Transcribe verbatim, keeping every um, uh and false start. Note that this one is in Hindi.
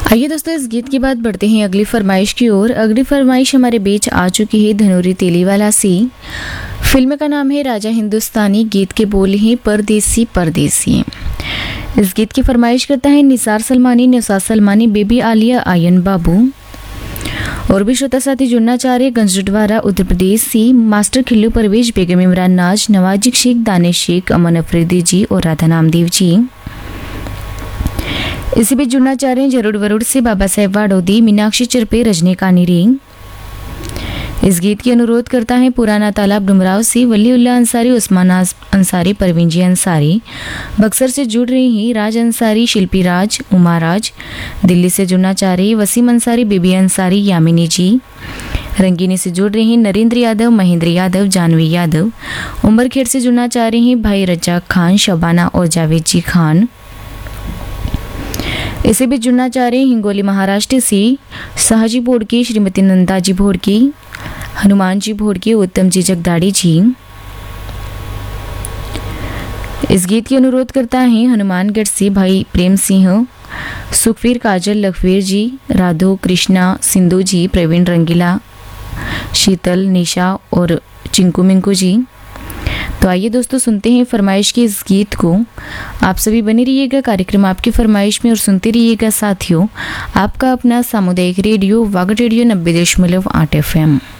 आइए दोस्तों, इस गीत के बाद बढ़ते हैं अगली फरमाइश की ओर। अगली फरमाइश हमारे बीच आ चुकी है धनूरी तेलीवाला से। फिल्म का नाम है राजा हिंदुस्तानी। गीत के बोल हैं परदेसी परदेसी। इस गीत की फरमाइश करता है निसार सलमानी, नुसार सलमानी, बेबी आलिया, आयन बाबू। और भी श्रोता साथी जुड़ना चाह रहे गंजडवारा उत्तर प्रदेश से मास्टर खिल्लू परवेज, बेगम इमरान नाज, नवाजिक शेख, दानिश शेख, अमन अफरीदी जी और राधा नामदेव जी। इसी बीच जुड़ना चाह रहे हैं जरूर वरुड़ से बाबा साहेब वाडोदी, मीनाक्षी चिरपे, रजनी कानीरी। इस गीत की अनुरोध करता है पुराना तालाब डुमराव से वलीउल्लाह अंसारी, उस्मान अंसारी, परवीन जी अंसारी। बक्सर से जुड़ रही हैं राज अंसारी, शिल्पी राज, उमा राज। दिल्ली से जुड़ना चाह रही वसीम अंसारी, बेबी अंसारी, यामिनी जी। रंगीनी से जुड़ रहे हैं नरेंद्र यादव, महेंद्र यादव, जानवी यादव। उमरखेड़ से जुड़ना चाह रहे हैं भाई रज्जाक खान, शबाना और जावेद जी खान। इसे भी जुड़ना चाह रहे हैं हिंगोली महाराष्ट्र से शाहजी भोड़की, श्रीमती नंदाजी भोड़की, हनुमान जी भोड़की, उत्तम जी जगदाड़ी जी। इस गीत की अनुरोध करता है हनुमानगढ़ से भाई प्रेम सिंह, सुखवीर, काजल, लखवीर जी, राधो, कृष्णा, सिंधु जी, प्रवीण रंगीला, शीतल, निशा और चिंकू मिंकू जी। तो आइए दोस्तों सुनते हैं फरमाइश के इस गीत को। आप सभी बने रहिएगा कार्यक्रम आपकी फरमाइश में और सुनते रहिएगा साथियों आपका अपना सामुदायिक रेडियो वागड रेडियो नब्बे दशमलव आठ एफ एम।